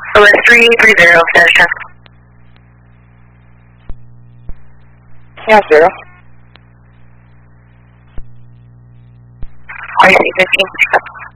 OS 330, status check. Yeah, 0. RC 15.